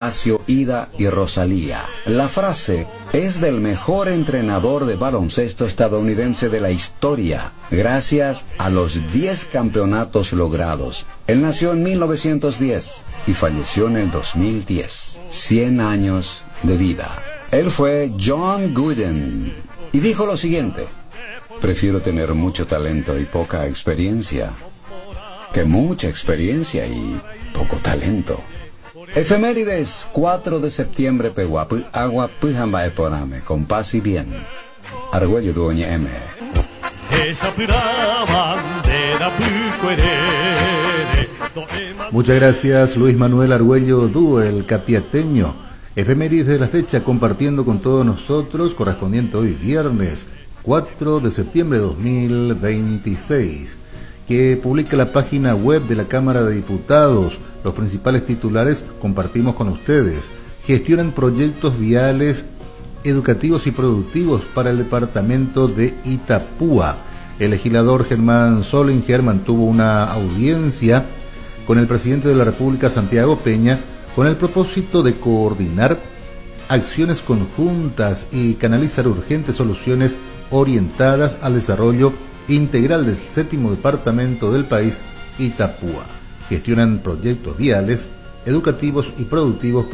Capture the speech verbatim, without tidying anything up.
Horacio Ida y Rosalía. La frase es del mejor entrenador de baloncesto estadounidense de la historia, gracias a los diez campeonatos logrados. Él nació en mil novecientos diez y falleció en el dos mil diez. cien años de vida. Él fue John Wooden y dijo lo siguiente: prefiero tener mucho talento y poca experiencia que mucha experiencia y poco talento. Efemérides, cuatro de septiembre, Peguapu, Agua, Pujamba, Eporame, con paz y bien. Argüello Dueña M. Muchas gracias, Luis Manuel Argüello Dúo, el capiateño. Efemérides de la fecha compartiendo con todos nosotros, correspondiente hoy viernes cuatro de septiembre de dos mil veintiséis, que publica la página web de la Cámara de Diputados. Los principales titulares compartimos con ustedes. Gestionan proyectos viales, educativos y productivos para el departamento de Itapúa. El legislador Germán Solinger mantuvo una audiencia con el presidente de la República, Santiago Peña, con el propósito de coordinar acciones conjuntas y canalizar urgentes soluciones orientadas al desarrollo integral del séptimo departamento del país, Itapúa. Gestionan proyectos viales, educativos y productivos